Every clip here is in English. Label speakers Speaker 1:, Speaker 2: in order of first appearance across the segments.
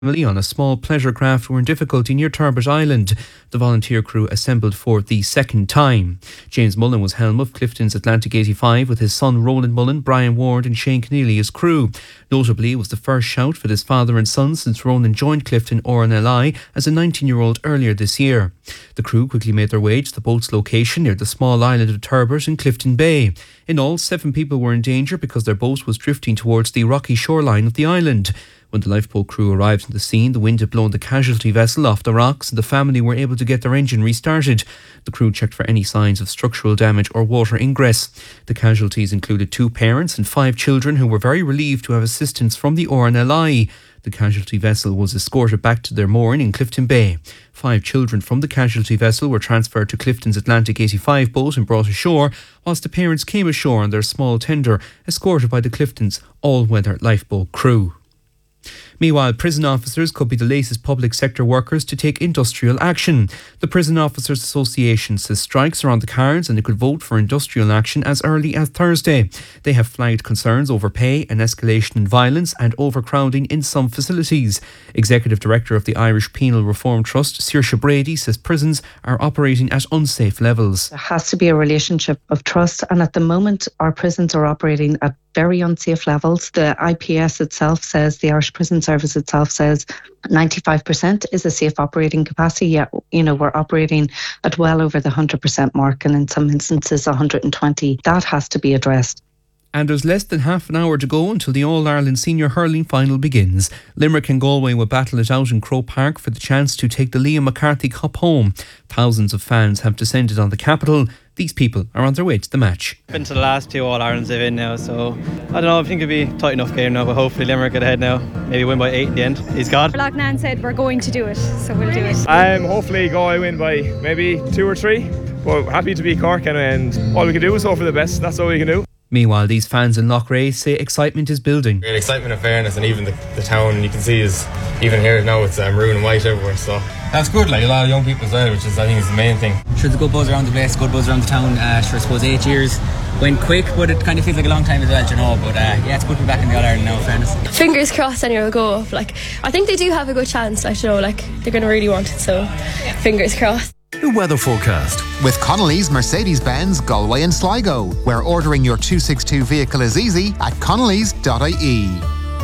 Speaker 1: family on a small pleasure craft were in difficulty near Turbot Island. The volunteer crew assembled for the second time. James Mullen was helm of Clifton's Atlantic 85 with his son Roland Mullen, Brian Ward and Shane Keneally as crew. Notably, it was the first shout for this father and son since Roland joined Clifton RNLI as a 19-year-old earlier this year. The crew quickly made their way to the boat's location near the small island of Turbot in Clifton Bay. In all, 7 people were in danger because their boat was drifting towards the rocky shoreline of the island. When the lifeboat crew arrived on the scene, the wind had blown the casualty vessel off the rocks and the family were able to get their engine restarted. The crew checked for any signs of structural damage or water ingress. The casualties included 2 parents and 5 children who were very relieved to have assistance from the RNLI. The casualty vessel was escorted back to their mooring in Clifton Bay. 5 children from the casualty vessel were transferred to Clifton's Atlantic 85 boat and brought ashore, whilst the parents came ashore on their small tender, escorted by the Clifton's all-weather lifeboat crew. Meanwhile, prison officers could be the latest public sector workers to take industrial action. The Prison Officers Association says strikes are on the cards and they could vote for industrial action as early as Thursday. They have flagged concerns over pay, an escalation in violence and overcrowding in some facilities. Executive Director of the Irish Penal Reform Trust, Saoirse Brady, says prisons are operating at unsafe levels.
Speaker 2: There has to be a relationship of trust, and at the moment our prisons are operating at very unsafe levels. The IPS itself says, the Irish Prison Service itself says 95% is a safe operating capacity, yet we're operating at well over the 100% mark and in some instances 120. That has to be addressed.
Speaker 1: And there's less than half an hour to go until the All-Ireland Senior Hurling Final begins. Limerick and Galway will battle it out in Croke Park for the chance to take the Liam McCarthy Cup home. Thousands of fans have descended on the capital. These people are on their way to the match.
Speaker 3: Been to the last 2 All-Irelands they've in now, so I don't know, I think it'll be a tight enough game now, but hopefully Limerick get ahead now. Maybe win by 8 in the end. He's God.
Speaker 4: Loughnane said we're going to do it, so we'll do it.
Speaker 5: Hopefully Galway win by maybe 2 or 3, but happy to beat Cork and all we can do is hope for the best. That's all we can do.
Speaker 1: Meanwhile, these fans in Loughrea say excitement is building.
Speaker 6: Great excitement and fairness, and even the town you can see is, even here now, it's maroon and white everywhere, so that's good, like a lot of young people as well, which is, I think, is the main thing.
Speaker 7: Sure, there's a good buzz around the place, good buzz around the town. I suppose 8 years went quick, but it kind of feels like a long time as well, but it's good to be back in the All-Ireland now, in fairness.
Speaker 8: Fingers crossed anyway will go up. I think they do have a good chance, they're going to really want it, so fingers crossed.
Speaker 9: The weather forecast with Connolly's Mercedes-Benz Galway and Sligo, where ordering your 262 vehicle is easy at connellys.ie.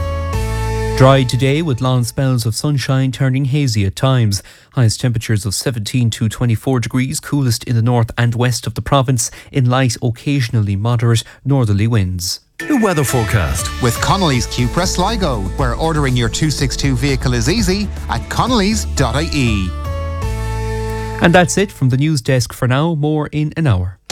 Speaker 1: Dry today with long spells of sunshine turning hazy at times. Highest temperatures of 17 to 24 degrees, coolest in the north and west of the province, in light, occasionally moderate northerly winds.
Speaker 9: The weather forecast with Connolly's Cupra Sligo, where ordering your 262 vehicle is easy at connellys.ie.
Speaker 1: And that's it from the news desk for now. More in an hour.